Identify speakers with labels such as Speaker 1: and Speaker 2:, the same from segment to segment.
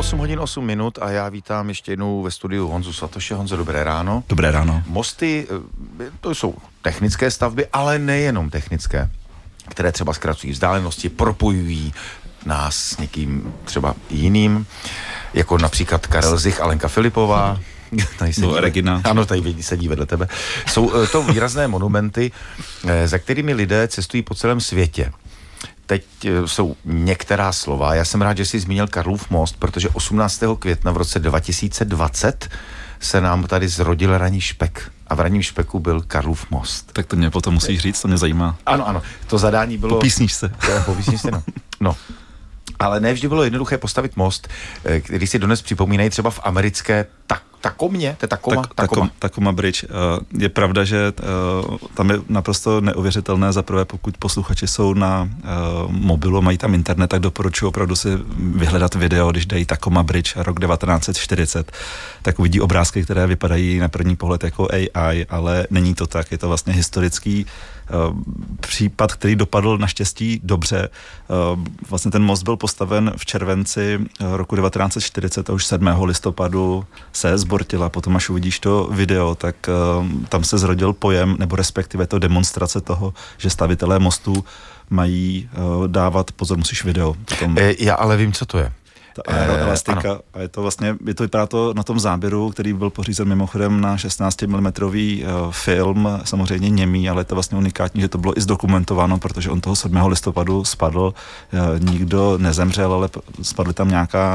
Speaker 1: 8 hodin 8 minut a já vítám ještě jednou ve studiu Honzu Svatoše. Honzo, dobré ráno.
Speaker 2: Dobré ráno.
Speaker 1: Mosty, to jsou technické stavby, ale nejenom technické, které třeba zkracují vzdálenosti, propojují nás s někým třeba jiným, jako například Karel Zich a Lenka Filipová. Tady sedí,
Speaker 2: Regina.
Speaker 1: Ano, tady sedí vedle tebe. Jsou to výrazné monumenty, za kterými lidé cestují po celém světě. Teď jsou některá slova. Já jsem rád, že jsi zmínil Karlův most, protože 18. května v roce 2020 se nám tady zrodil Ranní špek. A v Ranním špeku byl Karlův most.
Speaker 2: Tak to mě potom musíš říct, to mě zajímá.
Speaker 1: Ano. To zadání bylo...
Speaker 2: Popísníš se.
Speaker 1: Popísníš se, no. Ale ne vždy bylo jednoduché postavit most, který si dnes připomínají třeba v americké Takomě? To je
Speaker 2: Tacoma Bridge. Je pravda, že tam je naprosto neuvěřitelné. Zaprvé, pokud posluchači jsou na mobilu, mají tam internet, tak doporučuji opravdu si vyhledat video, když dají Tacoma Bridge rok 1940, tak uvidí obrázky, které vypadají na první pohled jako AI, ale není to tak. Je to vlastně historický případ, který dopadl naštěstí dobře. Vlastně ten most byl postaven v červenci roku 1940 a už 7. listopadu se zbortila. Potom, až uvidíš to video, tak tam se zrodil pojem, nebo respektive to demonstrace toho, že stavitelé mostů mají dávat pozor, musíš video. Potom...
Speaker 1: Já ale vím, co to je.
Speaker 2: Ta aeroelastika. A je to vlastně, vypadá to na tom záběru, který byl pořízen mimochodem na 16 mm film, samozřejmě němý, ale je to vlastně unikátní, že to bylo i zdokumentováno, protože on toho 7. listopadu spadl, nikdo nezemřel, ale spadly tam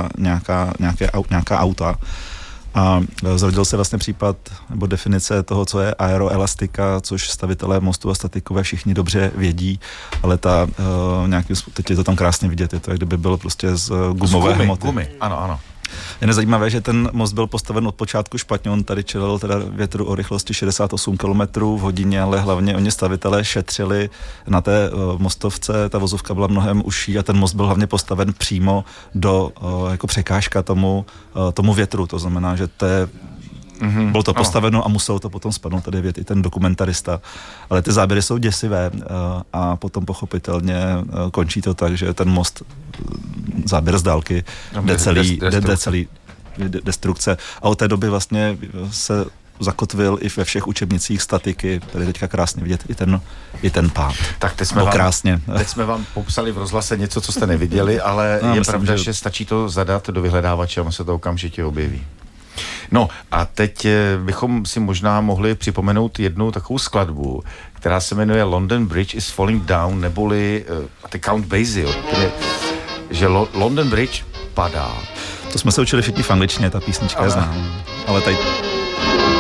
Speaker 2: nějaká auta. A zrodil se vlastně případ, nebo definice toho, co je aeroelastika, což stavitelé mostu a statikové všichni dobře vědí, ale teď je to tam krásně vidět, je to, jak kdyby bylo prostě z gumové hmoty.
Speaker 1: Gumy, ano.
Speaker 2: Je nezajímavé, že ten most byl postaven od počátku špatně, on tady čelil teda větru o rychlosti 68 km v hodině, ale hlavně oni stavitelé šetřili na té mostovce, ta vozovka byla mnohem užší a ten most byl hlavně postaven přímo do jako překážka tomu větru, to znamená, že bylo to postaveno a muselo to potom spadnout, tady vědět i ten dokumentarista. Ale ty záběry jsou děsivé a potom pochopitelně končí to tak, že ten most, záběr z dálky, jde celý destrukce. A od té doby vlastně se zakotvil i ve všech učebnicích statiky, tady teďka krásně vidět i ten pád.
Speaker 1: Tak teď jsme vám popsali v rozhlase něco, co jste neviděli, ale je pravda, že stačí to zadat do vyhledávače a on se to okamžitě objeví. No a teď bychom si možná mohli připomenout jednu takovou skladbu, která se jmenuje London Bridge is Falling Down, neboli ty Count Basie, že London Bridge padá.
Speaker 2: To jsme se učili všichni v angličtině, ta písnička je znám, ale tady